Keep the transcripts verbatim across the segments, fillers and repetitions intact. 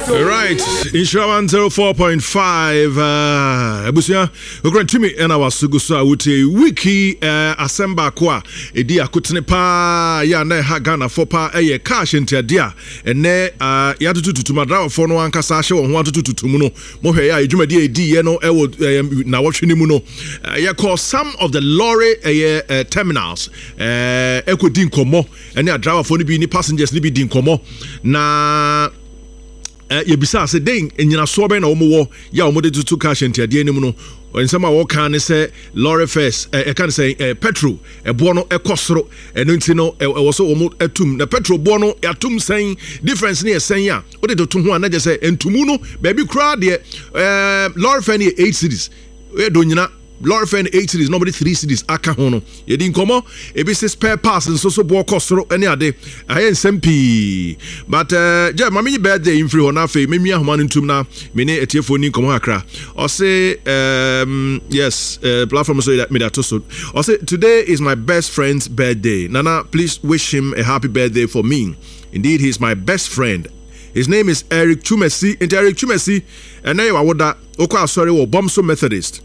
Right, Inshawan zero four point five. Abusia, we're going to me and our Sugusa Wuti Wiki Assemba Kwa, Edia Kutnepa, Yana Hagana Fopa, a cash in Tiadia, and ne Yatu to Madra for no one Casasho and one to Tumuno, Mohea, Jumadi, D, Yeno, Ewo, Nawachinimuno. Ya call some of the lorry terminals, Eco Dinkomo, and their driver for the passengers, Libby Dinkomo. Na Uh, yebisa se den enyina so ben na omo ya omo de tutu cash enti ade anim no ensema wo kan ne se lorry first e kan say petrol e bo no ekosoro eno nti no e wo so omo atum na petrol bo no atum sen difference ne sen ya wo de to ho na je say entumu no ba bi kra de eh lorry first ne eight cities we do nyina lorry fan eight cities, nobody three cities. Aka hono. You didn't come on. A business spare parts and so so bo kosoro any ade. I ain't sempi. But uh, yeah, my mini birthday in free hona fe. Me me ahman intum na. Mene etie phone come akra. Or say um yes, uh, platform so that me that so. Or say today is my best friend's birthday. Nana, please wish him a happy birthday for me. Indeed, he's my best friend. His name is Eric Chumesi. And Eric Chumesi, and now I would that. Okay, sorry, well, Bomso Methodist.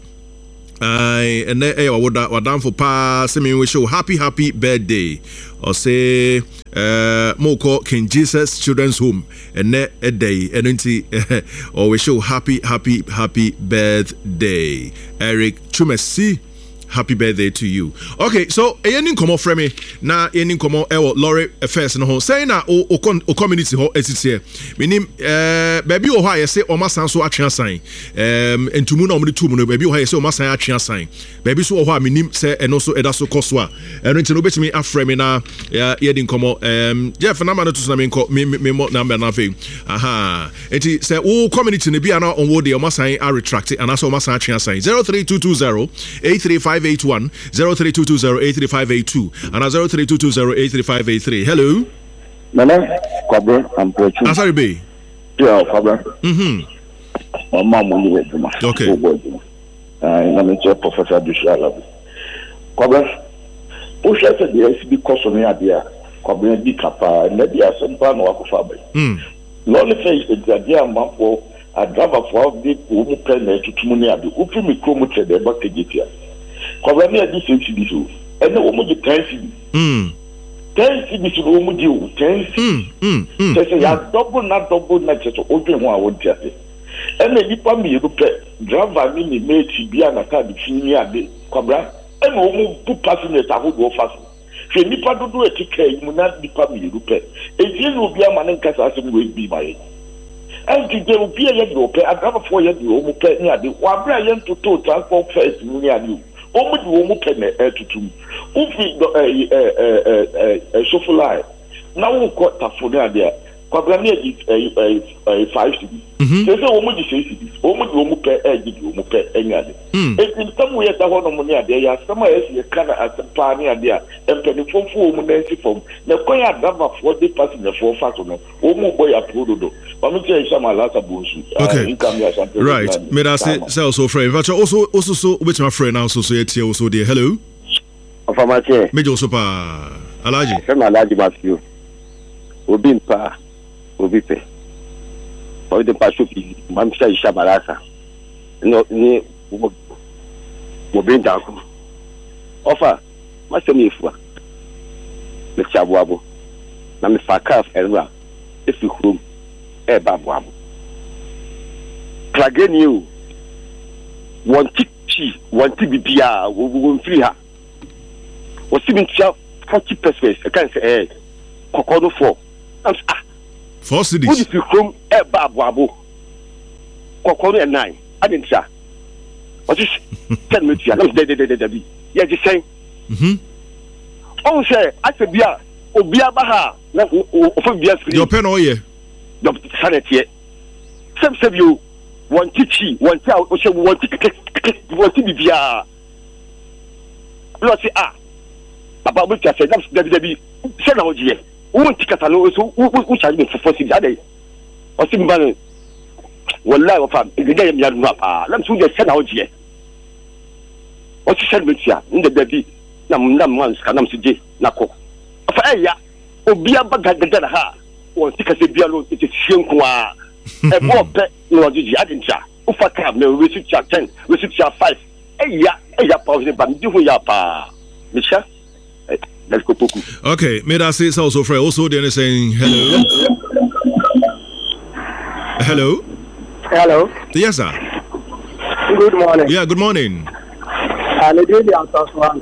I and then I would what done for pass. I mean, we show happy, happy birthday. Or say, uh, Moko King Jesus Children's Home, and then a day, and or we show happy, happy, happy birthday, Eric Chumesi. Happy birthday to you. Okay, so a yenin come from me na yenin come ewo lorry affairs no ho say na o o community ho etite menim eh baby o ho aye say o masan so atwe asan em entumu na o mde tumu no baby o ho aye say o masan atwe asan baby so o ho menim say eno so eda so koso a eno nti no betimi afre me na yenin come em Jeff na ma no to na me me me number na fe aha enti say o community ne bia na on wo de o masan a retract and aso o masan atwe asan zero three two two zero eight three five eight one zero three two two zero eight three five eight two and zero three two two zero eight three five eight three. Hello. Nana, Kwabra, I'm Prechu. Sorry, be. Yeah, Kwabra. Mhm. My mom will wait for my. Okay. I am a Professor Dushala. Kwabra, push us at the S B cost on the idea. Kwabra, be capa, and let the Asampan or Fabre. Hmm. Lonely face is the idea, Mampo. A driver for the Umu Penner to Tumunia, the Upimi Kromutre, the Bakagitia. Kwabra, this is this. And the woman the ten C D. Hmm. ten C D is the woman you ten C D. Hmm. Hmm. Say ya double not double not just open one I want to say. And the nipa me you pay driver me ni mate be an attack between me and the Kwabra. And woman put passenger that would go fast. She nipa do do a ticket you not nipa me you pay. If you will be a man in Casa will be my. And there will be a yellow pay, I drive for you, you pay near the one Brian to two transport first near you. Only the woman can air to two. Ufi a chauffeur line. Now we got that for there. Kwabra is a five cities. There's a woman is six cities. Only the woman pay air, the woman pay any other. In some way, the one of money there are some else you can at the pioneer there and penny from four women from the Koya driver for the passenger for Fatono. Omo boy approved. But me tell you some last abusu. Okay. Right. Me that say say also friend. But also also so with my friend also so yet also there. Hello. Afamache. Me also pa Alaji. Say my Alaji Matthew. Obi mpa obi pe. Obi de pa shopi mamsha isha barasa. No ni mo bring down. Offer ma se me fua. Me chabu abo. Na me fa kaf elwa. If you home e babu abo. Plug you. One tick chi, one tick bibia, we will free her. Was even forty percent. I can't say eh. Kokodo four. Ah. Four cities. What if you home e babu abo? Kokodo and nine. I didn't say. What is ten minutes? I'm dead, dead, dead, dead. Yeah, just saying. Mhm. Oh, say, I said, Bia, oh, Bia Baha, your pen, oh, yeah. The sanity. Some say you want teachy, one tell, or one ticket, one to be Bia. Let's say, ah, about which I said, that's the baby. Send out here. Won't ticket alone, so which I mean for forty other. Or simply, well, live of him, the day I'm not. Let's just send out here. What you said with you in the baby. Nam nam once canam sije nako afa ya obi abaga dada ha won tika se bia lo ti hwenko a A bob pet, no, did you add Ufa cab, no, we sit chat ten, we sit chat five. Eh, yeah, eh, yeah, pause, but do ya pa. Michelle, let's go. Okay, may I say also, Fred, also, then saying hello. Hello. Hello. Yes, sir. Good morning. Yeah, good morning. And it really answers one.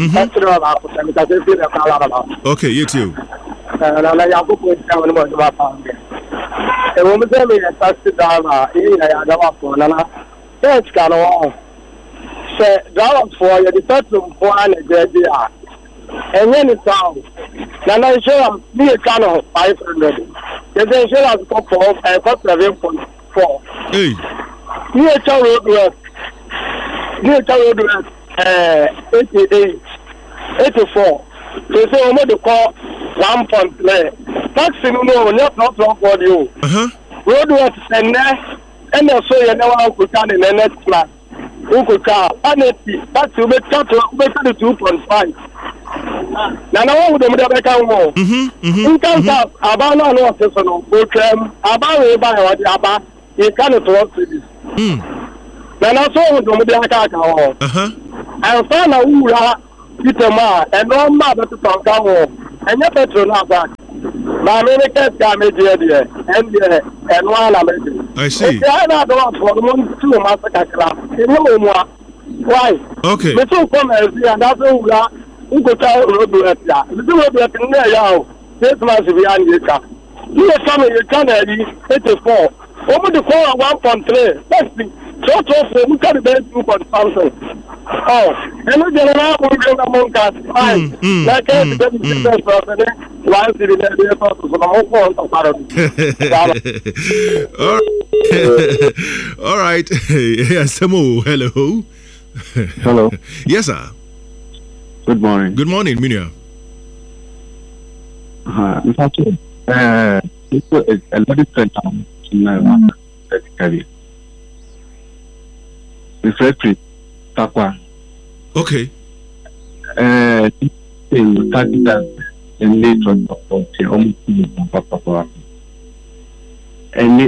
Okay, you too. And I have to put down what I found. A woman tell me a taxi driver, in a Yadava, that's kind of say, drive for you, the petrol for an idea. And then it's out. Then I show me a kind of five hundred. There's a share of couple and got seven point four. Hey. Near town road work. Near town road work. Uh, eighty-eight, eighty-four. They say, I'm going to call one point three. Taxi, no, not not wrong for you. Uh huh. Road work, and then, and so you know, I could come in the next class. Who could come? And that's to make that two point five. Now, I want them to become more. In terms of about no personal program, about a buy about you cannot work with this. Now, I saw them with the attack. Uh huh. I found a wood, Peter Ma, and no mother to talk about, and your petrol not back. My American damage here, and and one American. I see. I don't want for the one two massacre club. You know what? Why? Okay. The two come and that's all. Who could tell road work? The road work in there, y'all. This must be on your car. You are coming, you can't eighty-four. Over the call one point three. That's the total for we can be two point something. Oh, and we get around with the among cars. Fine. Like every business person, one city that they are for the whole world of All right. Yes, Samu. Hello. Hello. Yes, sir. Good morning. Good morning, Minia. Uh, in fact, uh, it's a lot of friends in my career. The Frederick Takwa. Okay. Uh, in Takita and later of the almost Papa. And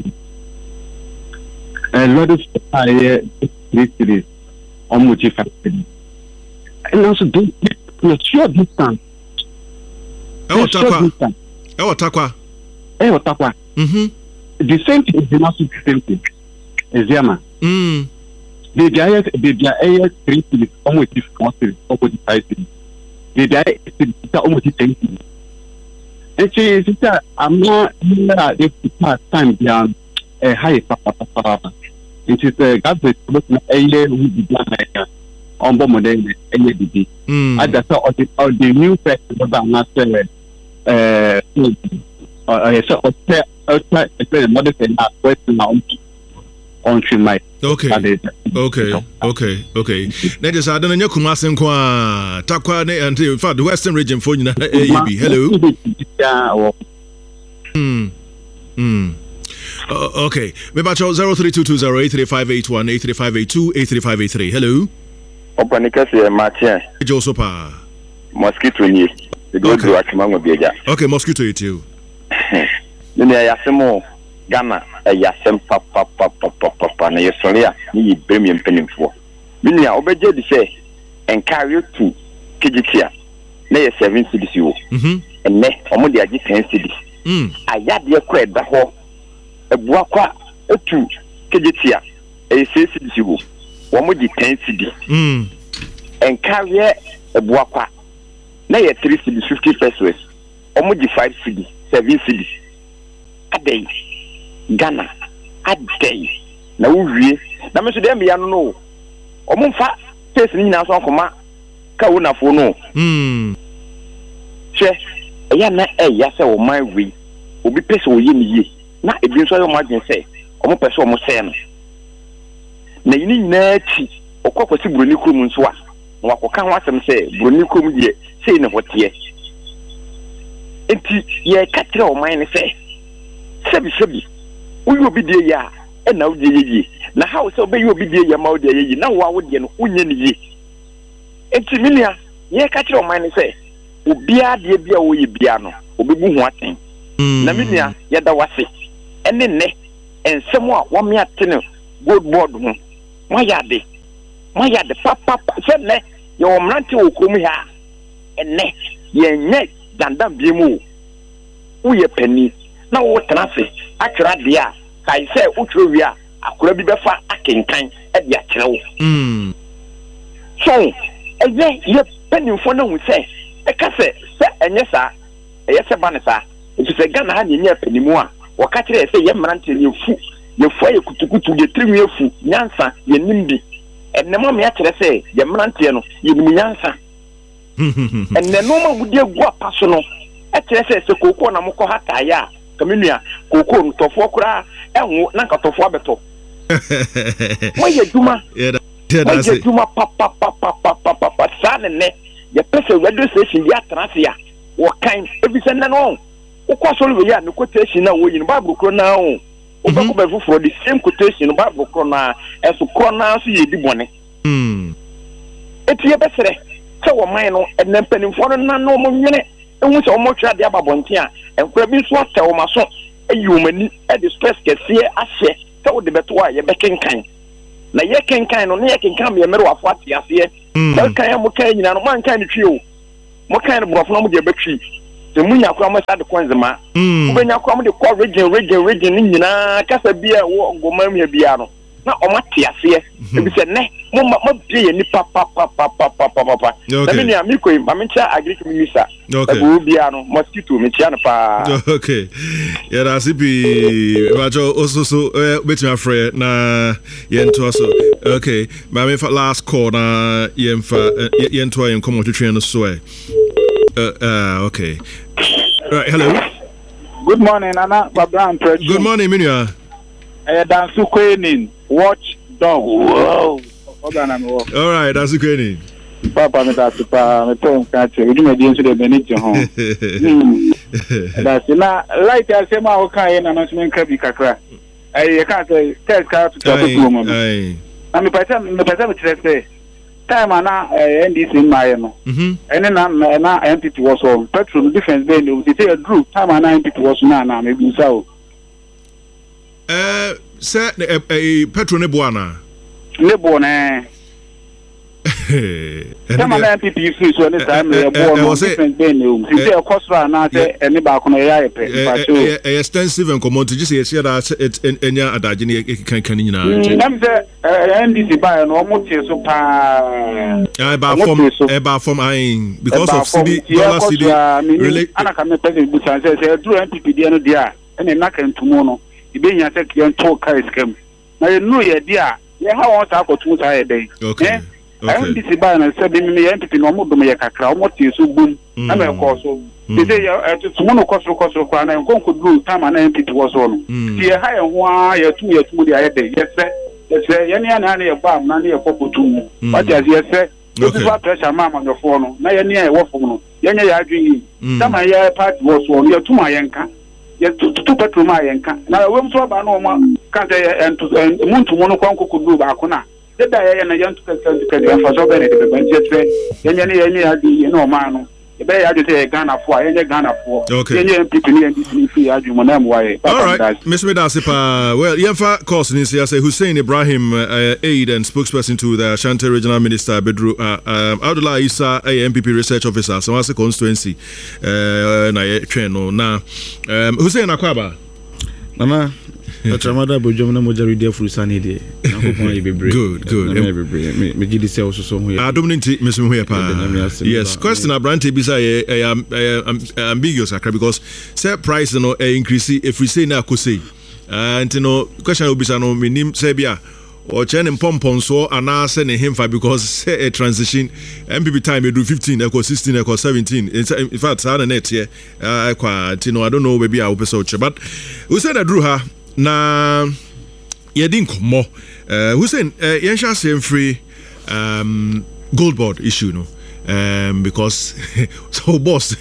a lot of higher history almost factory. And also, don't short distance. Oh, Takwa. Oh, Takwa. Oh, Takwa. Mm-hmm. The same thing is the massive same thing. Ezema. Mm. The diet, the diet, three cities, almost four cities, almost five cities. The diet is almost ten cities. And she said, I'm not, if the past time beyond a high papa. And she said, God bless you, a year who began like on Bomodé, and A D D. I just saw the new festival that I'm not saying. I saw another thing that question on my okay okay okay okay that is I don't know Kumasen kwa Takwa and in fact the western region for you hello hmm hmm uh, okay maybe zero three two two zero eight three five eight one eight three five eight two eight three five eight three hello Opanika se Martin Josopa mosquito ni the go to Akimango Beja okay mosquito it you Nene yasemo Ghana yasem papa papa papa na yesoria ni premium penimfo minia obeje di say encourage to kejitia na ye seven cities wo mhm enne omo de agi ten cities mm ayade kwa da ho ebua kwa otu kejitia e six cities wo omo di ten cities mm encourage ebua kwa na ye three cities fifty pesos omo di five cities seven cities adai Ghana adai na uwie na me so dem ya no no omumfa face ni na so akoma ka wo na fo no mm che eya na eya se wo man wi obi pese wo ye ni ye na ebi nso yo madwen se omo pese omo se no na yini nyina chi okokosi buroni krom nso a wakoka ho asem se buroni krom die sei ne hotie enti ye katre o man ne se sebi sebi uyo bi die ya e na udi ye na how so be you bi die ya ma udi ye na wa wodi no unye ni ye enti minia ye ka kire o man se obi ade bia wo ye bia no obebu ho aten na minia ye da wase ene ne ensem a wo me atene gold board ho mo yade mo yade papa se ne ye wo mrante wo krom ha enne ye nye dandam bi mu wo ye pani na wo tenase atwera de a kai se utwero wi a akora bi befa akenkan e de akyere wo mm so eye ye pani fo na hu se e ka se se enye sa eye se ba ne sa e se Ghana ha ne nye pani mu a wo ka kire se ye mrante ne fu ye fu ye kutukutu ye triwi efu nyansa ye nimbi enema me akyere se ye mrante no ye nim nyansa enne no ma budi egu apaso no akyere se se kokoo na mokọ hata ya kaminua kokoo ntofo kura enwo na nkatofo abeto mo ye duma ye ye duma pa pa pa pa pa pa pa sana ne ye pese radio station ya trase ya wo kan ebise na no ukwa so le ya ne quotation na wo yin bible kro na o ubako be for the same quotation no bible kro na eso kro na so ye di bone mm eti ye besere se wo man no enampanimfo no na no mo nwene ehun se o mo twa de ababonte a enkura bi so ata wo maso eyumani e de stress kese ahye se wo de beto a ye bekenkan na ye kenkan no na ye kenkan me mere wafo ate ase se kan mo kan nyina no man kan ni twi o mo kan no brofo no mo de betwi se munya kwa mo sa de konzema mo benya kwa mo de kwa region region region ni nyina kasa bia wo gomamia bia no na o mate ase e bi se ne mo ma bia ni pa pa pa pa pa pa pa pa na me ni amiko ma me cha agric minister e bo bia no mosquito me cha no pa okay ya da sipi bajo ososo beti ma frɛ na yento so okay ma me last call na yemfa yento yen komo twetwe no so e uh uh okay right hello good morning Nana Babran. Good morning Minua. Eh dansu queening watch dog. Wow. All right, that's okay. Papa me that's pa me ton catch we do me dey so dey manage ho. That's na like I say ma o kan na no me nka bi kakra. Eh you can say test car to talk to mo. Eh. Na me pata me pata me tire say time na N D C in my no. Mhm. Ene na na N P P was on petrol difference be no dey say drew time na N P P was na na me bi sa o. Eh say eh petrol ne boana. Ne boana. Come on, N P P free so this time we born no different be no. See the cost na say any back no ya pe. Extensive and common to just say that it enya adaje ne kan kan nyina. Dem say N D C buy no mo tie so pa. I ba form e ba form I because of C D dollar C D relate ana ka me person bu say say do N P P dia no dia ene na kan tumo no e be nya say kian to kai scam. Na you know ye dia ye ha won ta ko tumo ta ye dey. Okay. I want this buy and say me N P P no mo do me kakra o mo tie so bum na me ko so they say to mo no koso koso kwa na nko ko do time na N P P was on tie ha ye ho a ye tu ye tu dey dey yes say yes say ye ne na na ye bam na na ye popotu mu what yes yes say this is what pressure mama no for no na ye ne ye wo fo no ye nya ya adwin yi time ye part was on ye tu ma ye nka ye tu tu petrol ma ye nka na we so ba no ma ka say entu muntu mo no kwa nko ko do ba ko na da ya na yantu ka ka ka fa so bene de ban jetre yenye ne yenye adi no ma no e be ya de te Ghana fo yenye Ghana fo yenye N P P ne ndi fi aju mo na mo waye. All right, Mister Medasipa. Well, Yemfa course in say Hussein Ibrahim, uh, aide and spokesperson to the Ashanti Regional Minister Bedru uh, um, Abdullah Isa, a N P P research officer, so as a constituency uh, na train na um, Hussein Akwaba. Mama Atramada bojom na moja redia furusani de nakopon yebebre. Good, good. Me me gidi se oso so ho ya. Adomnti mesum ho ya pa. Yes, question Abrante bisa e ambiguous akra because say price no e increase if we say na akose. And no question obisa no menim say bia o chen pompon so ana se ne hemfa because say a transition M P P time e do fifteen e ko sixteen e ko seventeen in fact sa na net here e kwa tino I don't know maybe I will so but we say na drew her na yedin komo uh Hussein uh, yensha same free um gold board issue no um because so boss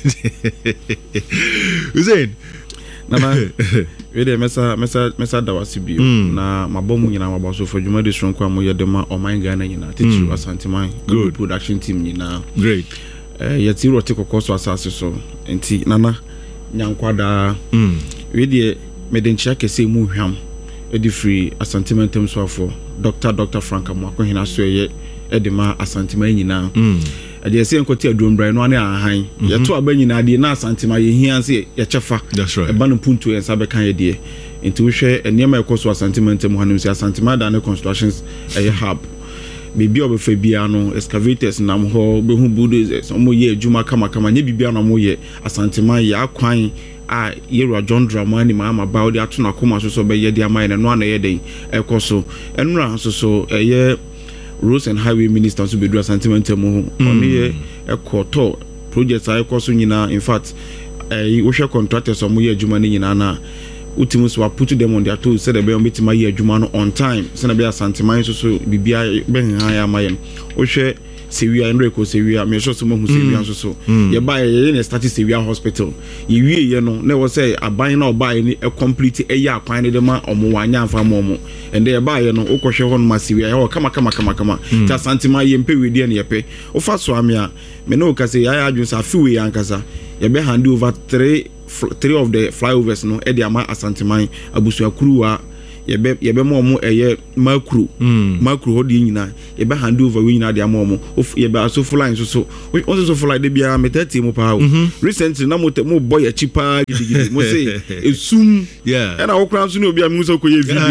Hussein Nana we dey mesa mesa mesa da wasibio na mabomu nyina mabaso for dwuma de sonko am yedema o man Ghana nyina teach asanteman good production team nyina great eh yeti rote kokoso asase so enti nana nyankwada we dey medenchia kese mu hwam edi free asantimentem so afo Doctor Doctor Frank Amwako hina so ye edema asantima nyina mm ade ese nkoti adombra no ane ahan yeto aba nyina de na asantima ye hianse ye chefa that's right e ba no puntu ye sabe kan ye de nti wo hwe enema ekoso asantimentem hanim se asantima da ne constructions e hub bibi obefa bia no excavators nam ho behu bulldozers omo ye adwuma kama kama nye bibia no mo ye asantima ye akwan a yero John Dramani ma ama ba odi ato na koma so so be ye de amai na no na ye den ekoso enura so so eye Roads and Highway Minister so be do asantimentem ho oni ye ekoto projects a ekoso nyina in fact eh wo hwe contractors omo ye adwuma ni nyina na utimu so put them on their toes said be ometima ye adwuma no on time se na be asantiman so so bibia be han ya mayem wo hwe Sewia Enrico Sewia me sure so mo hu Sewia so so ye buy ye na start Sewia hospital ye wie ye no na wo say aban na obuy ni e complete e ya akwan de ma omo wanya amfa mo mo and ye buy ye no wo kohwe hon ma Sewia ye kama kama kama kama ta santima ye mpe wedi na ye pe wo fa so amia me no ka say ya adwun sa fiwe ya nkasa ye be hand over three three of the flyovers no e de ama asantiman abusuakuruwa yebe yebe mo mo eye makru makru ho de nyina yebe hand over we nyina de ama mo yebe aso flying so so on so fly de bia metati mo pa recently na mo mo boy a chipa gidigidi mo say esum yeah and I kran so no bia me so koye video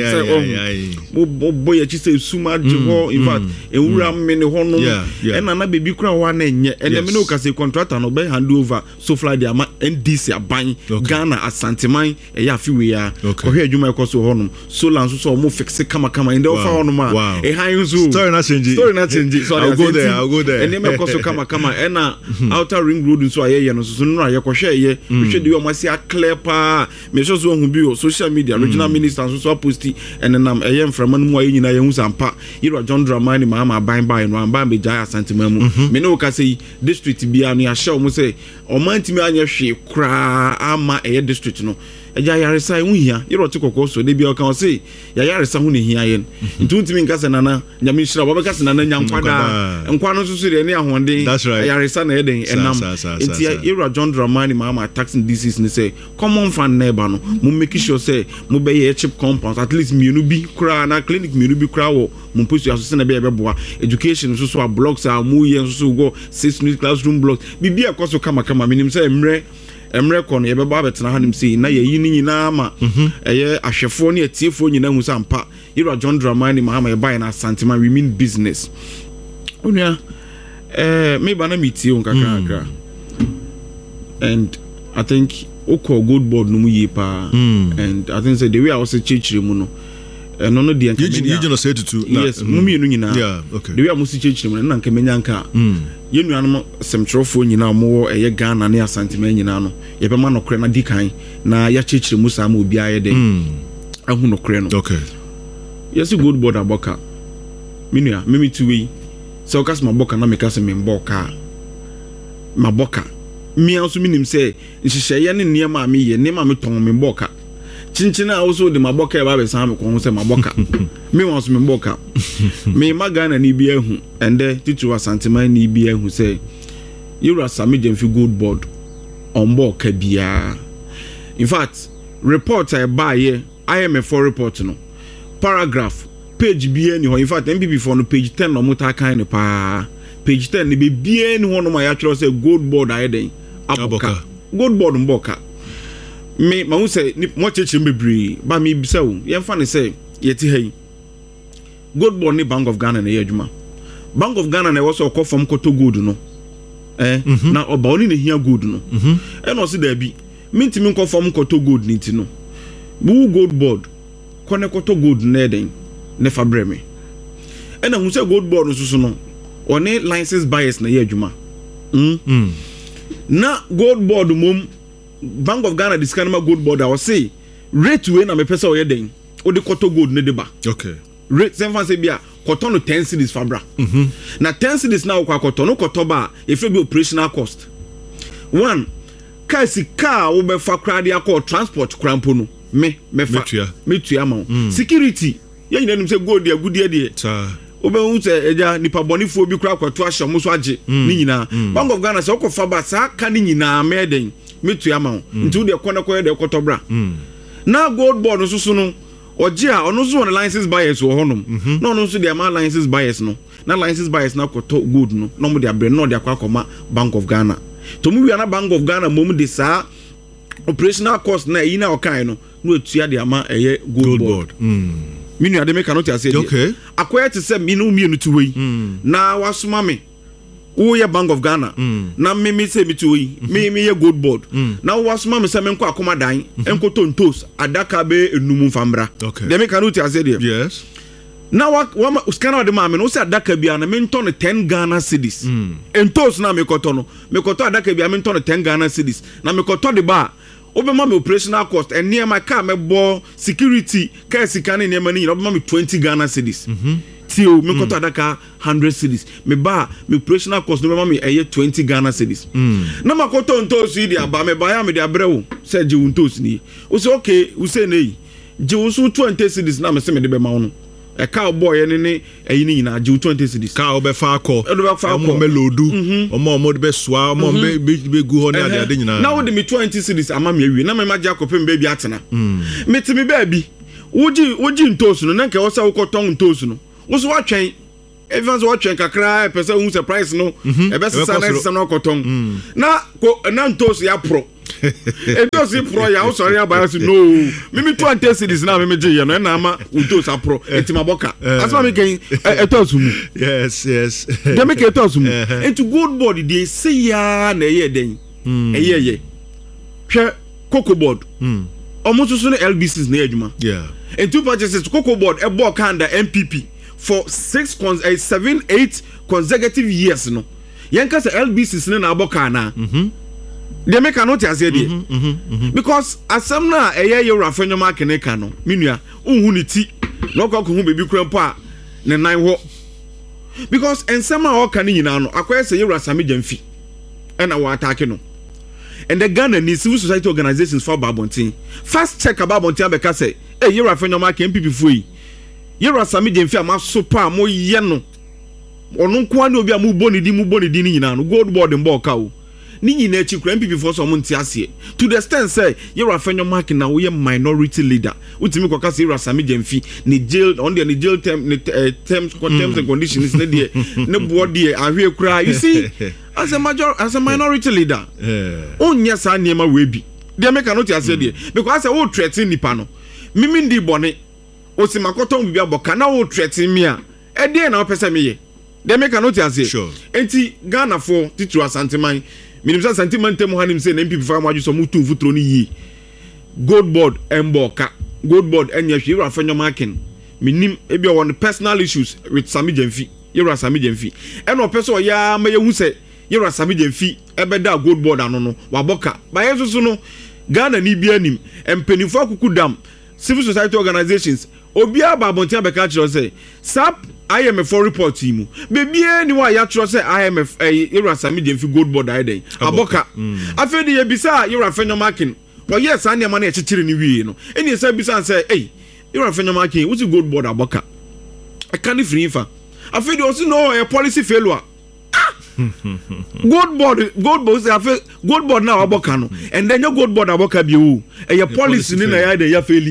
say mo mo boy a chi say esum adje ho in fact enwura me ne ho no and na baby kra ho na enye and me no ka say contractor no be hand over so fly de ama N D C aban Ghana asanteman eya afiwe ya ohwe adwuma ekoso ho so so mo fix kama kama in the offer on ma e han so story na change story na change so I'll go there I'll go there and me koso kama kama e na outer ring road so aye no so no aye kohwe ye hwe de yo masi a clear pa me so so hu bi o social media regional minister so so posti and nam eye mframa no mu aye nyina ye hu sampa Yero John Dramani ma ma ban ban no amba be jaya santima mu me no ka say district bia no ya show mu say o mantimi anya hwe kra ama eye district no eja yaresa hu hia Yero tikoko so de bia kan say ya yaresa hu ne hia yen ntuntimi nkasa nana nyame hira bo be kasa nana nyankwada nkwa no so so de ne ahonde yaresa na eden enam enti Yero John Dramani ma ma taxing disease ne say common fan neighbor no mo make sure say mo be ye chip compounds at least mienu bi kra na clinic mienu bi kra wo mo post aso na be be boa education so so blocks a mo ye so so go six new classroom blocks bibia koso kama kama minim say emre emre kon ye beba betena hanim sei na ye yi ni nyina ma eye ahwefo ne atiefo nyina hu sampa Yero John Dramani Mahama ye buy na Santima we mean business onia eh me ba na metie on kakra and I think oko good board no mu yi pa and I think say the way I was chechire mu no eh no no de anka you you say to two yes mu mi no nyina yeah okay the way I was chechire mu na anka menya anka ye nuanom semtrofo nyina mo eye Ghana ne Asantima nyina no ye be ma no kre na dikan na ya chechire mu sa ma obi aye de ahu no kre no okay yes good board aboka minua mimi tuwe so kas maboka na meka se memboka maboka mi anso minim se nhihye ne niema me ye niema me ton memboka chinchina also de maboka e ba be san me ko se maboka me wanso memboka me magana ni bia hu ende titu Asantima ni bia hu se Yero Asami Jemfi good board omboka bia in fact report I buy here I M F report no paragraph page bia ni ho in fact M P B for no page ten no muta kan ne pa page ten ne be bia ni ho no ma ya kiro say gold board ayeden aboka gold board mboka me ma hu say mo cheche mbebri ba me bisa wo ye fa ne say yeti hai gold board ni Bank of Ghana na ye adwuma Bank of Ghana na wo so okofom koto gold no eh na oba oni ne hia gold no e no se da bi mintimi nkofom koto gold ni ti no bu gold board kone koto gold na eden ne fa breme e na hu se gold board no so no one license buyers na ye adwuma mm mm na gold board mom Bank of Ghana discount ma gold board I was say rate we na me pesa o ye den o de koto gold ne de ba okay rate sem fa se bia koto no ten cedis fabra mhm na ten cedis na kwa koto no koto ba e fe bi operational cost one car si car wo be fa kra dia call transport krampo no me me fa me tua ma security ye nyina nim se gold dia gudie de ta obe hu se eja nipa bonifo bi kra kwato ahye mo so age ni nyina Bank of Ghana se okofa ba sa ka ni nyina meden metu ama nti wo de kona koye de kotobra na gold board so so no Ojia ono so on license buyers wo honom no no so dey ma license buyers no na license buyers na koto good no no mo dey abre no dey akwa Bank of Ghana to mu wi na Bank of Ghana mom dey sa operational cost na yi na okan no no etua dey ama eye gold board mm minu ade me cannot say okay akoya te say minu mienu tu wei na wasoma me wo ye Bank of Ghana na me me say me tu wei me me ye gold board na wasoma me say me nko akoma dan enko tontos adaka be enum famra okay de me cannot say there yes na wa wa scanner de ma me no say adaka bia na me nto no ten Ghana cedis entos na me koto no me koto adaka bia me nto no ten Ghana cedis na me koto de ba obema me operational cost and near my car me bo security car sikane near money obema me twenty Ghana cedis mhm tio me koto adaka one hundred cedis me ba me operational cost no obema me eye twenty Ghana cedis mm na makoto ntosu idi aba me ba ya me de abrewo say je ntosu ni o say okay we say nei je wo so twenty cedis na me say me de be ma wono a cowboy and ne ayi ni na je twenty cedis cow be fa akọ e do be fa akọ me lodu omo omo de be soa omo be be gu ho ne ade ade nyina na wo de me twenty cedis ama me awie na me ma je akopem ba bi atena me timi ba bi woji woji ntosu no na nke wo sa wo koton ntosu no wo so watwen evans watwen kakra pese hu surprise no e be sesa na sesa no koton na ko na ntosu ya pro entosu pro ya wo sori abaya si no mimi twenty cedis na mimi je ye no na ama ntosu apro etima boka asma me kan etosu mu yes yes de me kan etosu mu into gold board dey say ya na ye den eye ye hwe cocoa board omo susu L B Cs na adwuma yeah and two purchases cocoa board e board kanda M P P for six cons uh, seven eight consecutive years no yenka say L B Cs na aboka na mhm they make not as there because asem na eye ye rafenyo mark ne ka no menua unhu ni ti no kwa ko hu bebi kura po a ne nan ho because ensem a o ka ni nyina no akwai say ye rasame jamfi and our attack no and the Ghana ni civil society organizations for Babontin first check about Babontin abeka say eh ye rafenyo mark M P P fu yi ye rasame jamfi ama so pa mo ye no onu kwa ni obi a mu boni di mu boni di ni nyina no gold board mbo ka o ni nyina chi kura M P P for so mo nti ase to the extent say you rafenyo mark na we minority leader utimi koka say rasame jamfi ni jail on the ni jail term ni terms terms and conditions ne de ne board de ahwe kura you see as a major as a minority leader eh onya sa niema we bi de make no ti ase de because say wo threaten nipa no mimi ndi bone osimakoto bibia boka na wo threaten me a e de na opese me ye de make no ti ase enti Ghana for titru asanteman minimsa sentiment mu hanim say na M P P fa mu ajuso mu tu futro ni yi gold board emboka gold board enya hwe rafenyo marking minim ebi on personal issues with Sami Jamfi yera Sami Jamfi eno opeso ya ma yehu say yera Sami Jamfi ebeda gold board ano no waboka ba yesusu no Ghana ni bia nim empenifo akuku dam civil society organizations obi ababontia beka chiro say sap I M F report mu bebi ni wa ya chiro say I M F eh yera Sami Jamfi gold board ai den aboka afedi ye bisa yera fenyo marking well yes anya man e chichiri ni wie no eni say bisa say eh yera fenyo marking what's gold board aboka I can't free fa afedi also no a policy failure gold board gold board say afi gold board na aboka no and then your gold board aboka bi o e policy ni na ya de ya faili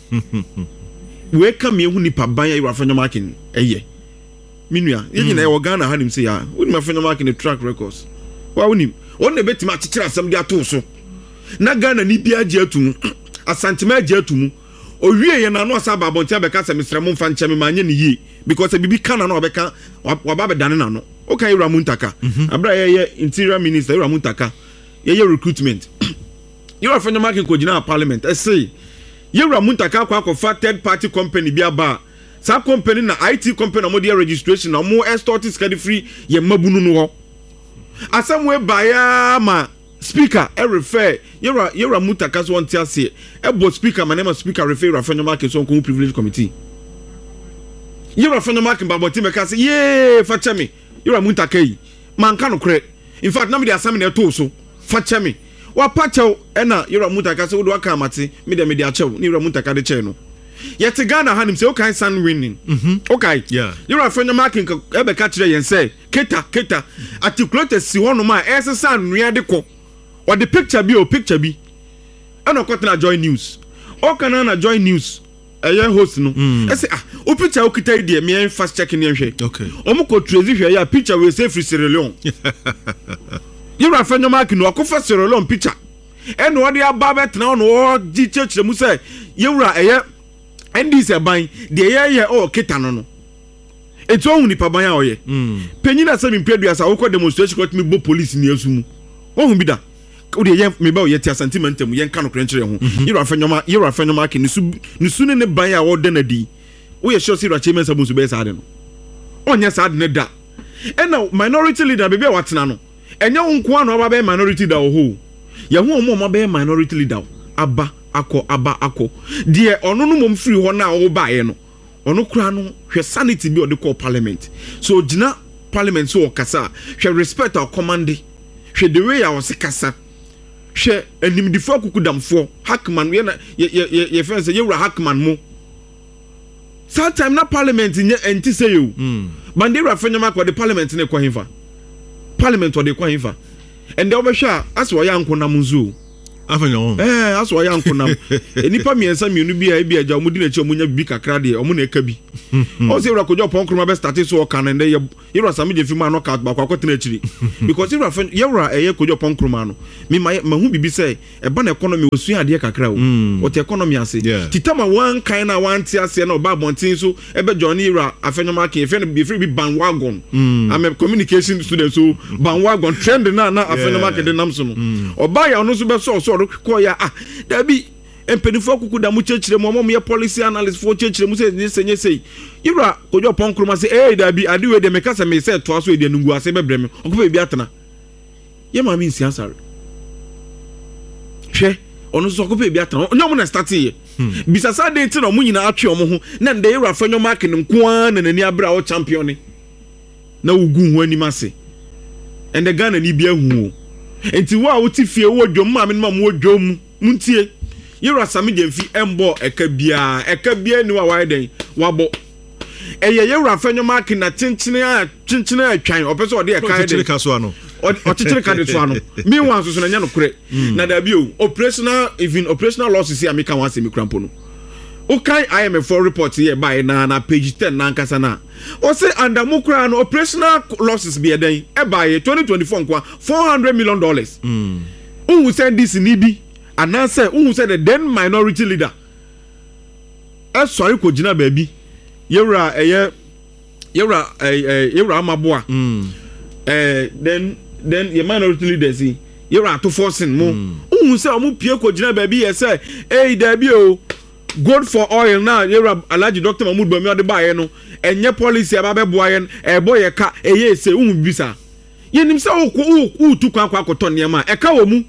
we come here nipa ban ya rafenyo marking eye minua yin na e Ghana hanim say ya we ma fenyo marking track records wa wonim on na betima chichira asem dia to so na Ghana ni bia age atum asantema age atum owie ye na no asa babontia beka se misremo mfa nche me manye ni yi because bibi kana na obeka waba be dane na no okay Ramuntaka abra ye interior minister Ramuntaka ye ye recruitment you are fenyo marking ko gina parliament I say ye Ramuntaka kwa ko fa third party company bia ba sa company na I T company na mo dia registration na mo extort scade free ye mabunu no ho asamwe baya ma speaker e refer yera yera Mutaka so wonti ase e bo speaker my name is speaker refer rafenyo market so ko privilege committee yera rafenyo market baboti me ka say ye fa chemi yera Mutaka yi man ka no kre in fact na me dey asam na to so fa chemi wa pa chew e na yera Mutaka say wo do aka amate me dey me dey achew ni yera Mutaka de che no yet Ghana hanim say okay san winning mhm okay yeah yera rafenyo market e be ka kire yen say keta keta articulate si wono ma e se san nua de ko or the picture be or picture be and o kotna join news o kana na join news ɛyɛ host no ɛsɛ ah o picture o kita idea me fast check ni nhwɛ okay ɔmo ko trace hwɛ ya picture we say free Sierra Leone yɛwura fɛ nyɔma ki no akɔfa Sierra Leone picture ɛna ɔde aba bɛtena ɔno ɔgye kyerɛkyerɛ mu sɛ yɛwura ɛyɛ N D C ban deɛ yɛyɛ ɔ kita no no etu ohun nipa ban a ɔyɛ penyina sɛ mpedu asa wokɔ demonstration kɔ tumi bo police ni asu mu ohun bi da o de yɛ me ba o yɛ tia sentimentum yɛn ka no krenkyerɛ ho yɛwura fɛ nyɔma yɛwura fɛ nyɔma ki ne su ne su ne ne ban a wɔda na di o yɛ sure sɛ yɛwura kyɛmɛ nsa bo nso bɛyɛ saa de no ɔnyɛ saa de ne da ɛna minority leader baabi a watena no ɛnyɛ wo nko ano aba bɛyɛ minority leader wɔ hɔ yɛho ɔmo ɔmo bɛyɛ minority leader aba akɔ aba akɔ deɛ ɔno no mom free hɔ na ɔwo baeɛ no ɔno kura no hwɛ sanity bi ɔde kɔ parliament so gyina parliament so ɔkasa hwɛ respect a ɔkɔmande hwɛ the way a ɔse kasa hwɛ animdifoɔ akukudamfoɔ hackman yɛ na yɛ yɛ fɛn sɛ yɛwura hackman mo saa time na parliament nyɛ ɛnti sɛ yɛo bandewura fɛ nyɛma kɔ de parliament ne kɔ hemfa parliament ɔde kɔ hemfa ɛndɛ wobɛhwɛ a asɛ ɔyɛ ankonam nso afanya won eh asɛ ɔyɛ ankonam enipa miɛnsa mienu bi a ebi agya ɔmo di n'akyi ɔmo nya bi kakra de ɔmo na ɛka bi ɔsɛ yɛwura kɔdwa pɔn kroma bɛ start so ɔka no ndɛ yɛwura sami de fi ma no ka bakɔ akɔtena akyiri because yɛwura fɛ yɛwura ɛyɛ kɔdwa pɔn kroma no me ma ma hu bibi sɛ ɛba na economy osua adeɛ kakra o ɔte economy ase titama wan kan na wan te ase na ɔba abɔnten so ɛbɛ johnny yɛwura afɛnyɔma ke fɛ no bi fɛ bi bandwagon am a communication student so bandwagon trend na na afɛnyɔma ke de nam so no ɔba ya ɔno so bɛ so so kɔ ya ah dabi empenifo kuku da mu chechire mu mo ye policy analyst fo chechire mu se senye sei yura kojo pon kroma se eh dabi ade we de meka se me se to aso e de ngu ase bebre me okobe bi atena ye ma mi nsi asare hwe ono so okobe bi atena onyo mo na start ye bisasa de nti no mo nyina atwe omo ho na nde yura fanyo mark ne nko na nani abra o champion ne na ugu ho anim ase ende Ghana ni bia hu enti wa wo ti fie wo dwom ma me ma mo dwom muntie yɛwura sami de mfi embo eka bia eka bia ni wa wa den wabo eye yɛwura fanyoma ki na chinchine a chinchine atwan opese ode eka de chinchine kaso ano o chinchine ka de so ano mi wan so so na nya no kure na da bi o operational even operational losses here ameka wan se mi krampo no o kan I M F for report here by na na page ten na nkasa na o say under mukra no operational losses bi eden e by twenty twenty-four kwa four hundred million dollars mm who send this ni bi and now say who said the then minority leader e sorry ko gina baabi yewra eye yewra eh yewra amaboa mm eh then then your minority leader see yewra to forcing mo who say omo pie ko gina baabi ye say eh dabi o good for oil now yewra Alhaji Doctor Mahmood Bami ode baaye no enye policy aba boa yen e boye ka eye se wu bisa yenim se wo wo tu kwa kwa koto niam e ka wo mu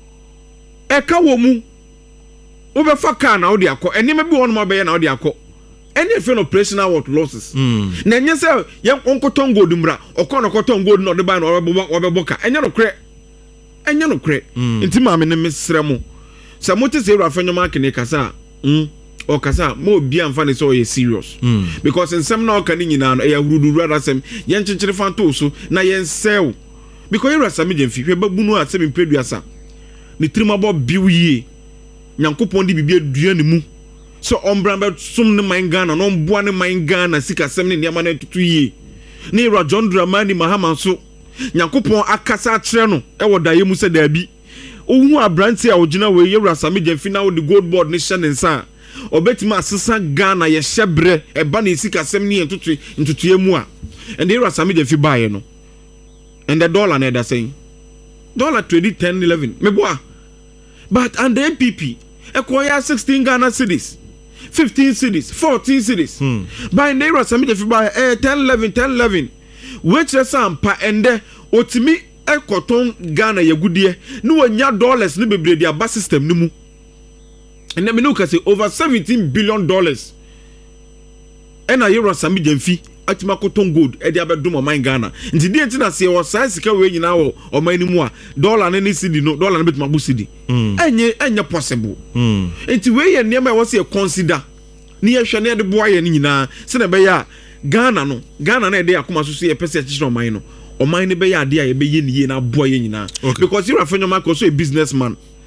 e ka wo mu wo be fa ka na wo de akọ eni ma bi won ma be ye na wo de akọ eni fe no operational what losses na enye se ye onkoton gold mra okono koton gold no de ba na wo be boka enye no kre enye no kre nti ma me ne mesrɛ mo se mo te se yewra fanyoma kene kasa mm o kasa mo bia mfa ne so ye serious mm. because nsem na o kan nyina no e ya huruduru adasem ye nkyekere fanto so na ye nsɛw because yewra sami je mfi hwe babunu a semi peduasa ni trimabo biwie nyankopon di bibia dua ne mu so ombra be sum ne man Ghana no mboa ne man Ghana sika sem ne niam na tutu yie ne yewra John Dramani Mahama so nyankopon akasa akere no e wodaye mu se da bi ohu abranti a ogina we yewra sami je mfi na wo the gold board ne hye ne nsa obetima asesa Ghana ye hyebre eba na sika sem ne ntutu ntutu emu a and the rasami de fi bae no and the dollar na da saying dollar trade ten eleven me boa but and the M P P ekoya sixteen Ghana cedis fifteen cedis fourteen cedis hmm. by the rasami de fi bae eh ten eleven ten eleven which is ampa and the otimi ekoton Ghana ye gudie no wanya dollars ne bebre dia ba system ni mu. And then we know say over seventeen billion dollars. And I hear Sami Jemfi atima koton gold e dia bedum o man Ghana. Nti di enti na se o sai sika we nyina wo o man ni mu a dollar na ni cedi no dollar na betuma bu cedi. Enye enye possible. Mm. Nti we ye niam e wo se consider. Ni ye hwe na de boa ye ni nyina se na be ya Ghana no Ghana na e de akoma so so ye pese chichiro man no. O man ni be ya de a ye be ye ni ye na boa ye nyina. Because you are fenyo man so a businessman.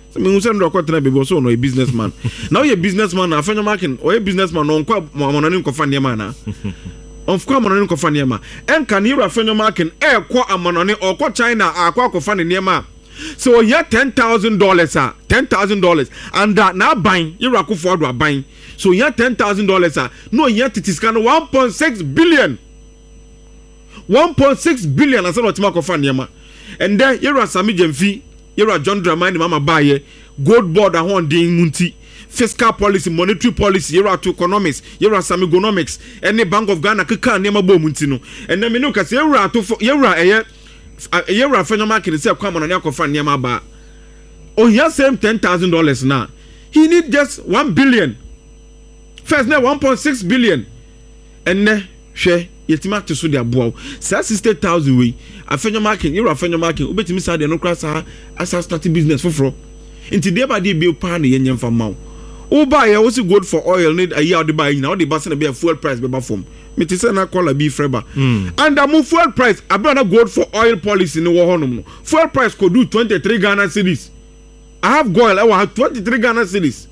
so me unse ndo kwatena bebe so no a businessman now you businessman na afenyo marking or a businessman no nkwa amonani nkofa niema na onfwa amonani nkofa niema enka ni ra afenyo marking e kwa amonani okwa China akwa akofa niema so yeah ten thousand dollars ah ten thousand dollars and that now buying you ra kufo do buying so yeah ten thousand dollars ah no yeah titiskano one point six billion one point six billion as what akofa niema and then you ra Sami Jemfi you ra John Dramani mama baye gold board ahon din munti fiscal policy monetary policy you ra to economics you ra Sami economics any Bank of Ghana keka niema bo munti no and then me no kase you ra to you ra eh you ra fenyo market say kwa monani akofa niema ba oh here same ten thousand dollars now he need just one billion first now one point six billion and then hwe yetima to so dia boa sixty thousand we afenyo market you afenyo market obetimi sa de no kra sa asa start business foforo inti dey ba dey be pa na yenye mfa mawo wo ba ye wo si gold for oil need a year de ba yin na wo de ba se na be fuel price be ba form me ti say na call be freba mm. and am fuel price abra na gold for oil policy no wo honum no fuel price could do twenty-three Ghana cedis I have gold I have twenty-three Ghana cedis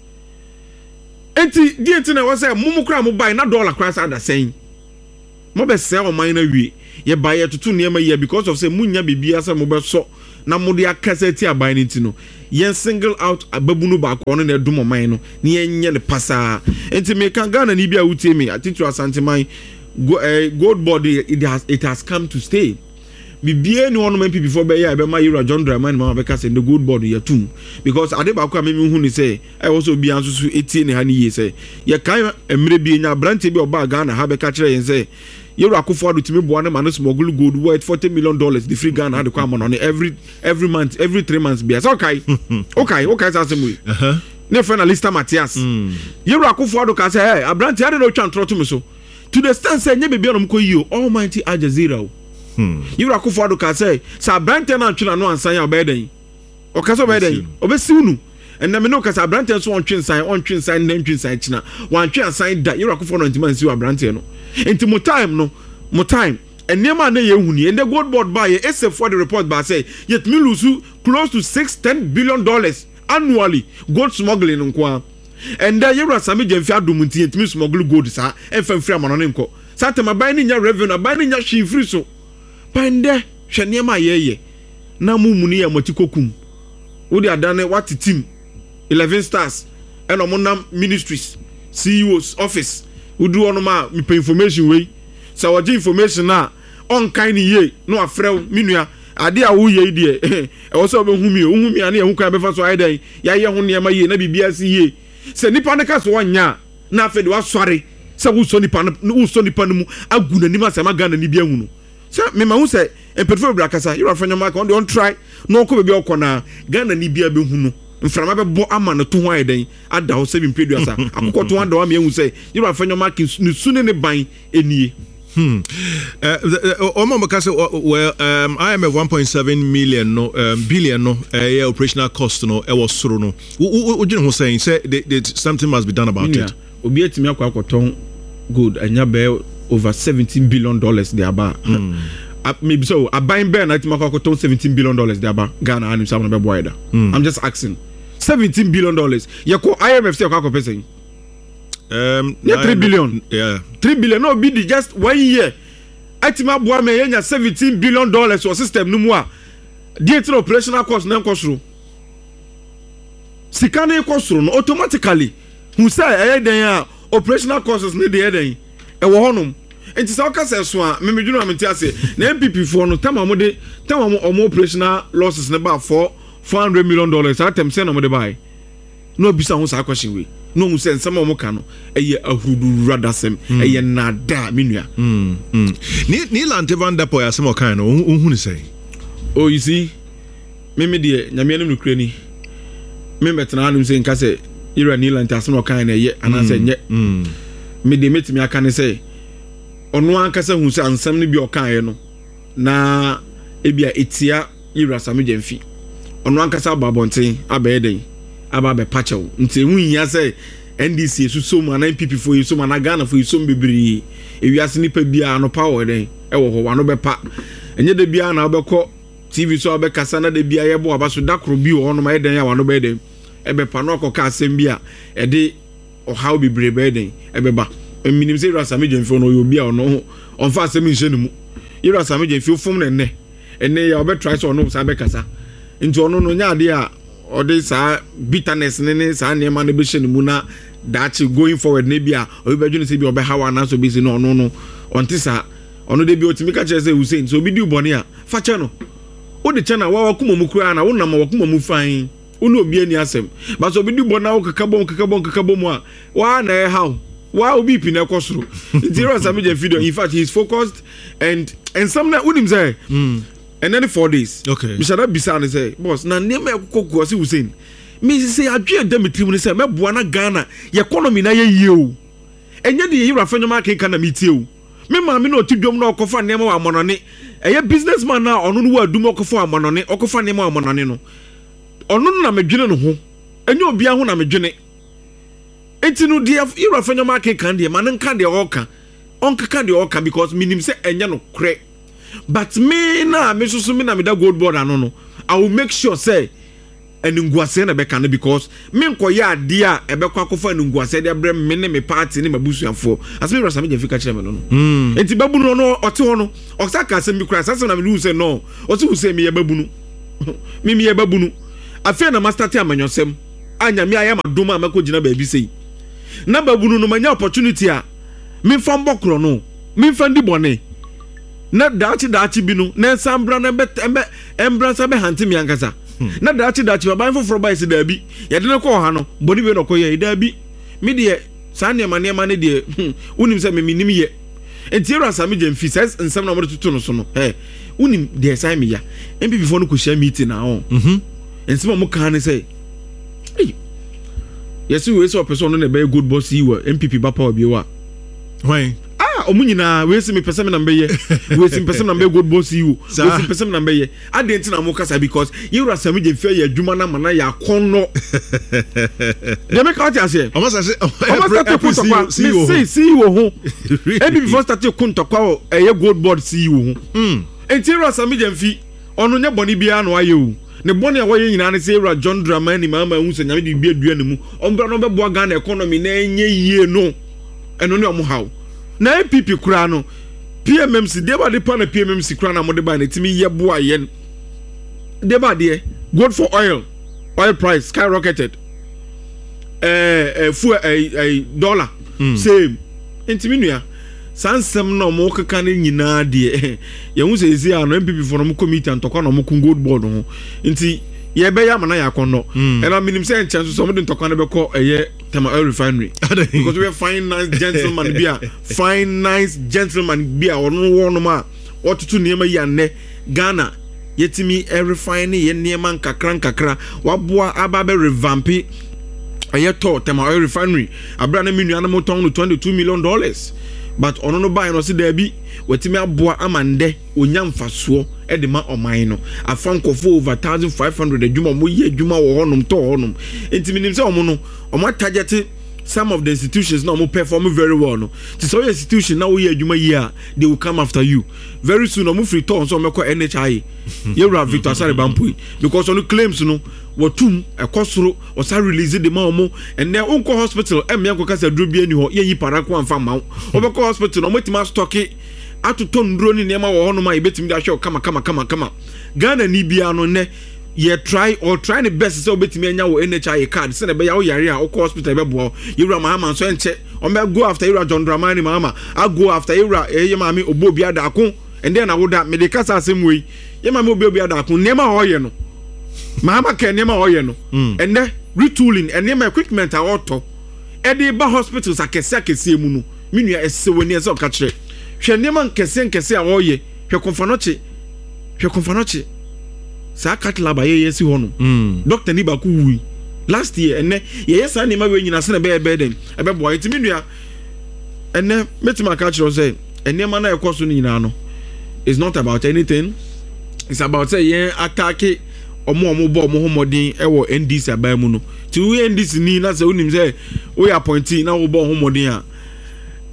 enti di enti na wo say mumu kra mo buy na dollar kra sa da sen mo be say o man na wie ye buy ye tutu niema ye because of say munya bibia say mo be so na mo de akasa ti aban nti no yen single out ababunu ba ko no na dum man no ne yenye ne pasa enti me kan Ghana ni bia wutie me atitu asanteman go, uh, gold board it has it has come to stay bibia ni one man before be ya be ma Yura John Dramani mama be ka say the gold board ya tum because ade ba ko me hu ni say I also bia nso so etie ne ha ni ye say ye kan emre bi nya brante bi oba Ghana ha be ka kire yen say Yura Akufo Addo timi boa na man smuggle gold worth forty million dollars the free Ghana had to come on every every month every three months be as okay okay okay that's the uh-huh ne friend Lista Matias Yura Akufo Addo ka say hey abrante ade no twa ntro to me so to the stand say nye bibia no mko yi o almighty Al Jazeera o hmm Yura Akufo Addo ka say sa abrante na ntwe na no ansan ya obeden o ka so obeden obesiunu and me no ka sa abrante so on twinsan on twinsan na twinsan china wan twe ansan da Yura Akufo no ntiman si abrante no into mo time no mo time and nema na ye huni and the gold board buy S F for the report by say yet me lose close to six ten billion dollars annually gold smuggling nko and there you Sami Jemfi adumunti yet me smuggle gold sa e fam free amano nko sa tema buy ni nya revenue buy ni nya shi free so pande hwe nema ye ye na mumuni ya matikokum wo de adane what team eleven stars and omonam ministries C E O's office udu onoma mi pe information we sa waje information na on kan ni ye no afrew minua ade a wo ye die e wo so be hu mi o hu mi ane hu kan be fa so aidan ya ye hu ne ma ye na bibia si ye se nipa ne ka so wanya na afi de wa sware se wo so nipa no wo so nipa no mu agu na nima se ma Ghana ni bia hu no se me ma hu se e petfo bra kasa you afenyo mark on don try no ko be bia okona Ghana ni bia be hu no mframa be bo ama na to ho aidan ada ho seven peduasa akoko to anda wa me hu se you afenyo mark ni sune ne ban enie Hmm. Uh, Omo Makase, well, um, I am a one point seven million no um, billion no uh, yeah, operational cost no. It was sort no. What you know saying? Say that something must be done about Minya, it. Obi etimi akwa akoton good anya be over seventeen billion dollars there ba. Hmm. Maybe so. A buying bear na etimi akwa akoton seventeen billion dollars there ba. Ghana anim sa na be boy da. I'm just asking. seventeen billion dollars. Yako I M F say akwa akopesen. Um, yeah, three billion. Yeah, three billion. No, be the just one year. Atima boy me yenya seventeen billion dollars for system no more. The operational cost na cost ro. Sikana cost ro no automatically. Who say eh den operational costs ni dey den. E wo honum. Enti sa ka se so a me medwunu amenti ase na M P P for no tam amode tam am operational losses ne ba for four hundred million dollars. Atem say na mo dey buy. No bisa ho sa question we. No mu sen sama mo ka no eye ahudu radasem eye nada minua mm mm ni ni lante van da poya sama kan no hu ni say oh you see me me de nyame anim no kure ni me metena anim say nka say ira ni lante asama kan na eye anase nye mm me de metimi aka ne say ono anka say hu say ansam ne bi o kan ye no na ebia etia ira Sami Jemfi ono anka say babonten abeden aba be pacho nti hu nya say N D C so mu na N P P for so mu na Ghana for so mbebiri ewiase nipa bia no power den e wo ho wano be pa enye de bia na obekọ T V so abekasa na de bia ye bo abaso dakro bi wo no ma eden ya wano be den ebe pa no akoka asem bi a e de o how be brebe eden ebe ba minim se Ira Sami Gyamfi no yo bia no on fa asem nche ne mu Ira Sami Gyamfi fom ne ne ene ya obe try so no sa bekasa nti ono no nya ade a ode sa bitterness ne ne sa ne ma ne be hye ne mu na that going forward ne bia obi bedwene se bi obe hawa na so bi se no no no onti sa ono de bi otimi ka kire se Hussein so obi di ubone a fa che no o de che na wa wakuma mu kura na wo na ma wakuma mu fan wo no obi ani asem ba so obi di ubone na wo kakabom kakabom kakabom a wa na e how wa obi pi na ekosoro Ira Sami Gyamfi in fact he is focused and and some na unim say mm. and then four days okay we shall not be saying say boss na ne me kokoko si Hussein me say adwe dem trim ne say me boa na Ghana economy na ye yie o enye de Ira Fanyoma kenka na metie o me ma me no tidwom na okofa ne ma wa monone eye businessman na ono no wa dum okofa amonone okofa ne ma amonone no ono na medwene no ho enye obi aho na medwene enti no dia Ira Fanyoma kenka de ma nka de oka onka ka de oka because minim say enye no kre but me na me so so me na me da gold board ano no I will make sure say enunguase na beka na because me nkoye ade a ebekwa akofa enunguase de bre me ne me party ne mabusuafo asme Ira Sami Gyamfi ka kire me no no enti babunu no ote ho no osaka asem bi kura sase na me lu say no ote hu say me ye babunu me me ye babunu afi na master ti amanyosem anya me ayama doma amako gina ba bi sei na babunu no manya opportunity a me fa mbokro no me fa ndi bone na dachi dachi bi no na sambra na be embra sa be hanti mi ankasa na dachi dachi ba ban foforo ba isi da bi ye de ne ko ha no boni we no ko ye da bi me de sa ne ma ne ma ne de unim se me minim ye enti Ira Sami Gyamfi says nsam na mo tutu no so no eh unim de sai me ya M P P fo no ko share meeting na on mhm ensima mo kan ne say eh yes we so person no na be good boss yi wa M P P ba pa obi wa why ah omunyina we se me person na mbeye we se person na mbeye good boss yi wo we se person na mbeye adenti na mo kasa because Ira Sami Gyamfi ya adwuma na mana ya konno de me ka tia se o ma say o ma start to kwa see see wo ho e bi before start to kwa e gold board see wo ho mm enti Ira Sami Gyamfi ono nya boni bia no aye o ne boni a waye nyina ne say Ira John Dramani mama hu se nyame de bia dua ne mu ombra no be boa Ghana economy na enye yie no eno ne omo haw na M P P kura no P M M C deba de pa na P M M C kura na mo de ba na timi ye boa yen deba de gold for oil oil price skyrocketed eh eh fu eh eh dollar mm. same intimi nua sansem na mo keka na nyina de ye hu se ezi a no M P P for no committee antokwa na mo kun gold board ho nti ye be ya mana ya kono mm. and I minim say chance so mo de ntokwa na be ko eye Tema Oil Refinery because we are fine nice gentleman bia fine nice gentleman bia ono wono ma otutu niema ya ne Ghana yetimi e refine ye niema nkakra nkakra waboa aba be revampi eye to Tema Oil Refinery abra na minu ana moton no twenty-two million dollars but ono no buy no se da bi wetimi aboa amande onya mfaso e de ma oman no afankofo over one thousand five hundred adwuma mo ye adwuma wo honum to honum entimi nim se omo no omo target some of the institutions now mo perform very well no ti so institution now we adwuma here they will come after you very soon omo free turn so meko N H I Yewura Victor Asare Bampui because on claims no watum ekosoro osa release the ma omo and then onko hospital em yanko kasa duro bi ani ho ye yi parako amfa ma obeko hospital no motima stock atoto nduro ni nema wo hono ma ibetimi da hwe kama kama kama kama Ghana ni bia no ne ye try or try the best so obetimi anya wo N H I card se na be ya wo yare a okọ hospital be bo Yewura Mahama so enche o me go after Yewura John Dramani Mahama I go after Yewura eye ma me obo bia da ko and then I would that me de kasa asem we ye ma me obo bia da ko nema ho ye no Mahama ke nema ho ye no and then retooling and nema equipment a auto e de ba hospitals akese akese mu no minua ese woni ese o ka kire hwe nema nkese nkese a ho ye hwe konfanoche hwe konfanoche sa katla ba ye yesi ho no mm. Doctor ni ba ku wi last year enne ye yesa ni ma we nyina se na be be den e be boy ti minua enne metima ka kire say enne ma na ekoso ni nyina no it's not about anything it's about say yen attack omo omo bo omo homodin e wo N D C abamu no ti we N D C ni na say onim say we appointee na wo bo homodin a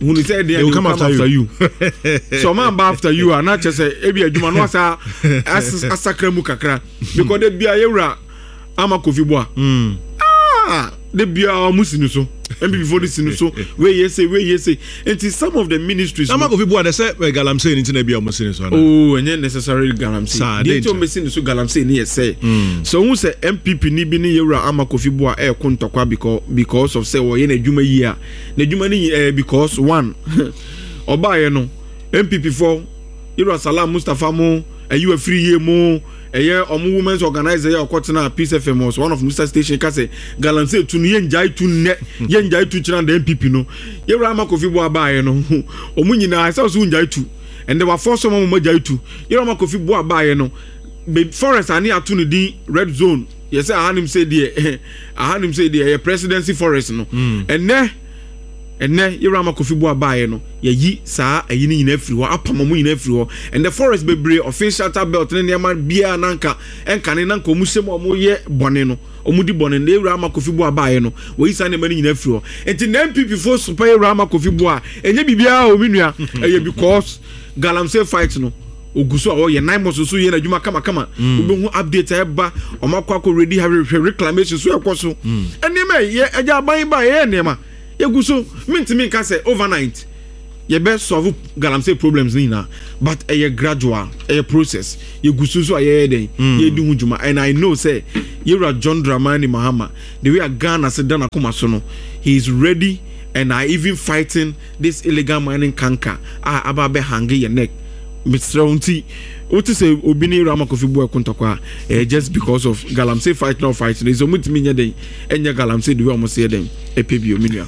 Who said they will come after, after you. you. So man after you are not just say ebi adwuma no asa asakra mu kakra because they bia yewra ama Kofi Boa. Mm. Ah, they bia amusinu so. And before this in so where you say where you say and some of the ministries ama Kofi Boa they say galamsey ni na bia amusinu so. Oh, and necessarily galamsey. They to mesin so galamsey ni say. So who say M P P ni bi ni yewra ama Kofi Boa e kontokwa because because of say wo ye na adwuma yi a na adwuma ni because one Obaye no M P P for Ira Salam Mustafa mo you a free year mo eye omo women's organizer ya okotena Peace F M was one of Mister Station ka say galamsey tu no yenjai tu ne yenjai tu chira the M P P no Ira ama Kofi Boa Abaye no omo nyina say so yenjai tu and they were force some mo jai tu Ira ama Kofi Boa Abaye no be forest ani atu no din red zone yes say ahanim say there ahanim say there presidency forest no and ne and ne Ira ama Kofi Boa Abaye no ye yi saa ayi ni nyina afiri ho apamamu nyina afiri ho and the forest bebre official belt ne niam bia nanka enka ne nanka omusem omo ye bone no omudi bone ne Ira ama Kofi Boa Abaye no wo yi saa ne mani nyina afiri ho enti na M P P fo super Ira ama Kofi Boa enye bibia o minua eye because galamsey fight no oguso a ye nine months so ye na dwuma kama kama obehu update e ba omakwa ko ready have reclamation so ekoso enema ye eja ban ba ye enema yeguso mentimi nka say overnight ye be solve galamsey problems ni na but a gradual a process yeguso so aye den ye di hu dwuma and I know say Ira John Dramani Mahama the way a Ghana say dana kuma so no he is ready and I even fighting this illegal mining canker ah aba be hangi your neck Mister Unti what to say obini Ira ama Kofi Boa kontokwa eh just because of galamsey fight no fight is omutimi nya den enya galamsey the way almost say den epebio minua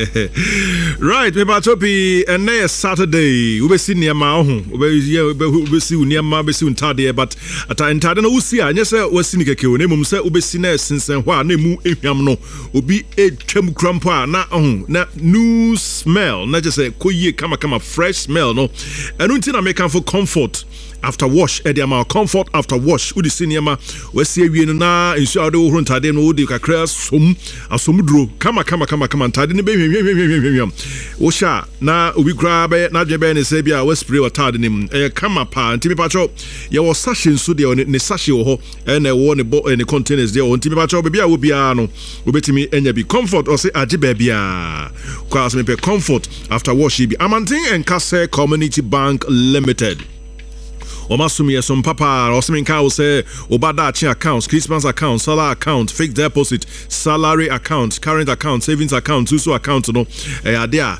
right me ba topi and next Saturday we be see niama ho we be see niama be see untade but ata ntade no usi anya say we see nikeke o nemum say we be see na sensen ho a na mu ehwam no obi etwam krampo a na ho na new smell na just say koyie kama kama fresh smell no enu nti na make am for comfort after wash e dey am comfort after wash we the cinema we see awie no na ensu ade wo ntade no we kakra som asomduro kama kama kama kama ntade ne be hwehwehwehwehwehwem wo sha na obi kra be na dwebe ne se bia we spray water ne e kama pa ntimi pacho ye wo sachet nso de ne sachet wo ho e na wo ne bo ne containers de wo ntimi pacho be bia wo bia no obetimi enya bi comfort or say age ba bia kwa asme pe comfort after wash bi Amantin and Kase Community Bank Limited Omasumi yesom papa Osmin ka will say Obada Chi accounts, Christmas account, salary account, fixed deposit, salary account, current account, savings account, Susu account no eh adia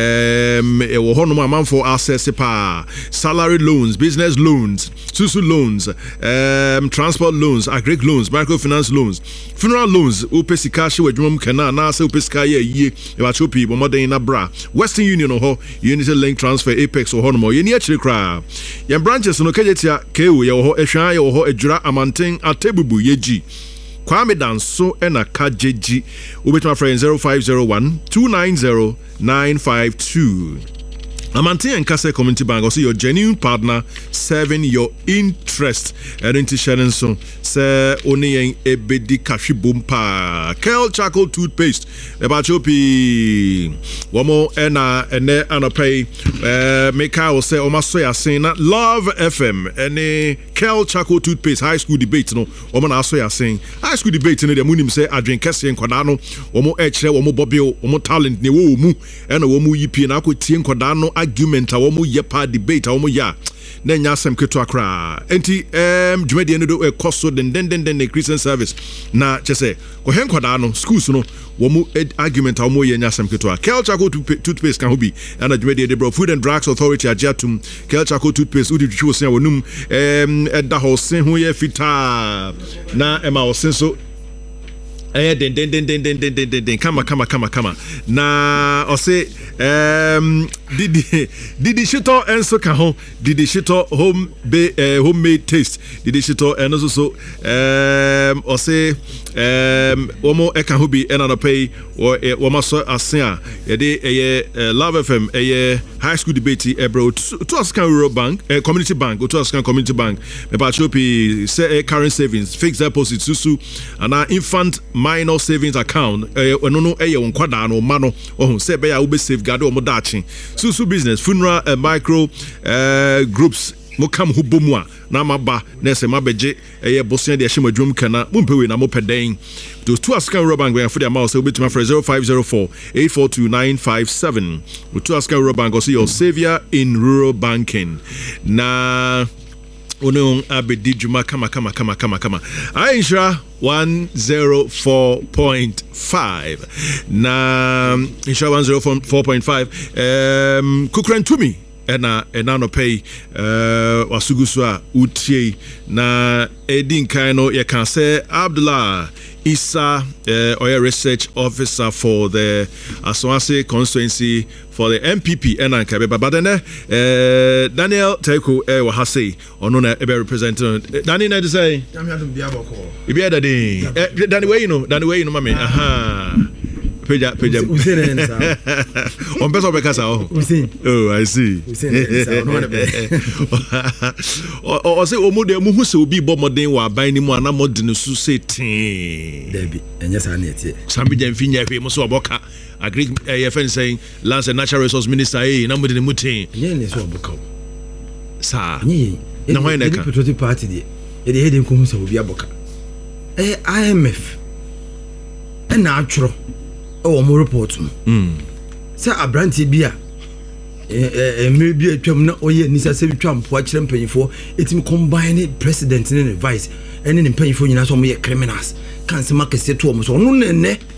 um e wo hono amount for access pa salary loans, business loans, Susu loans, um transport loans, agri loans, microfinance loans, funeral loans, upesi cash we dwom kana na say upesi ka ye ye e ba chopi bo modern na bra Western Union ho Unity Link Transfer Apex ho hono mo ye ni akiri kra ye branches no kejetia kewu ye ho ehwan ye ho adwura Amantin Atebubu yeji Kwame Danso ena kajeji ubetuma friend zero five zero one two nine zero nine five two Amantin and Kase Community Bank also your genuine partner serving your interest and sharing so say only yen ebedi kashi bumpa Kel charcoal toothpaste about chopi wamo ena ene anopay eh meka will say oma soya saying that Love F M ene Kel charcoal toothpaste high school debate no oma na soya saying high school debate no de munim say adwen kese nkwada no omo echre omo bobio omo talent ne wo mu ena wo mu yipi na akotie nkwada no argument a wo mu yepa debate a wo mu ya na nya asem keto akra enti em dwumade no do e koso den den den den Christian service na chese ko hen kwada no schools no wo mu argument a wo mu ye nya asem keto a Kel charcoal toothpaste kan ho bi na dwumade de bro Food and Drugs Authority ajatum Kel charcoal toothpaste udi twi wo se wonum em eda ho se ho ye fita na ema wo se so eh den den den den den den den kama kama kama kama na o se um Didi Didi Shito enso ka ho Didi Shito home be uh, homemade taste Didi Shito and also so um or say um omo e ka ho bi e na no pay or omo so asen a ye dey Love F M e high school debate e bro to Ascan Rural Bank uh, community bank to Ascan community bank me pa chopi say current savings fixed deposit susu and our infant minor savings account eh no no e ye kwada no ma no ohun say be ya wo be safeguard omo dachi susu business funeral uh, micro uh, groups mo kam ho bomu a na maba na se mabeje eye bosia de ahye madwum kana mo mpewe na mo peden those two Ascan Rural Bank we for the mouse obetuma for zero five zero four eight four two nine five seven with two Ascan Rural Bank also your savior in rural banking na Ono abedi juma kama kama kama kama kama Aisha one oh four point five na Aisha one oh four point five um Kukran Tumi ena ena no pay uh wasugusu a utie na edin kan no ye kan say Abdullah Isa uh, oil research officer for the Aswase constituency for the M P P and Ankabeba. But then uh, Daniel Teko eh wa say ono na ebe representative Daniel na say Ibi ada dey Dani way you know Dani way you know mama aha Peja peja Usain ensa on person be kasa oh oh I see Usain ensa ono na be o say o mo de mo hu se obi bo modern wa ban ni mu ana modern su say tin Debi enya sa na etie Sambi Jamfi nya hwe mo so oboka agri eh friend saying Lands and Natural Resource Minister eh na modern mu tin nya ne so oboka sa nya na why na ka Patriotic Party de e de hedin ko hu se obi aboka eh I M F e na atworo o mo report mu mm say abranti bia eh eh me bia twam na oye nisa se twam po akire mpanyifo etim combine president ne vice ene ne mpanyifo nyina so mo ye criminals kan se makese to mo so no ne ne